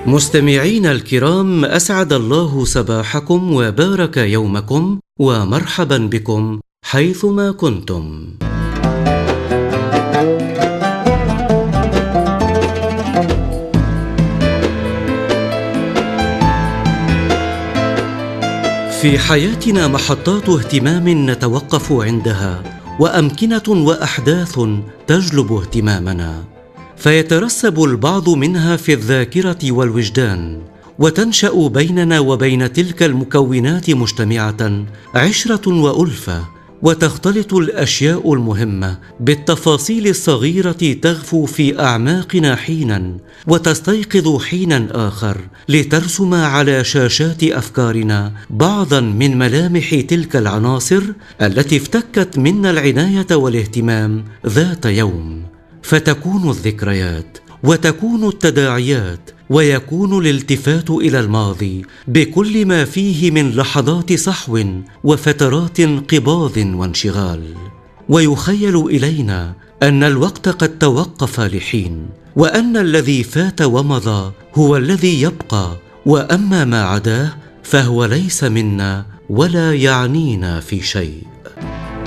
مستمعينا الكرام، أسعد الله صباحكم وبارك يومكم ومرحبا بكم حيثما كنتم. في حياتنا محطات اهتمام نتوقف عندها، وأمكنة وأحداث تجلب اهتمامنا، فيترسب البعض منها في الذاكرة والوجدان، وتنشأ بيننا وبين تلك المكونات مجتمعة عشرة وألفة، وتختلط الأشياء المهمة بالتفاصيل الصغيرة تغفو في أعماقنا حينا وتستيقظ حينا آخر، لترسم على شاشات أفكارنا بعضا من ملامح تلك العناصر التي افتكت منا العناية والاهتمام ذات يوم، فتكون الذكريات وتكون التداعيات ويكون الالتفات إلى الماضي بكل ما فيه من لحظات صحو وفترات انقباض وانشغال، ويخيل إلينا أن الوقت قد توقف لحين، وأن الذي فات ومضى هو الذي يبقى، وأما ما عداه فهو ليس منا ولا يعنينا في شيء.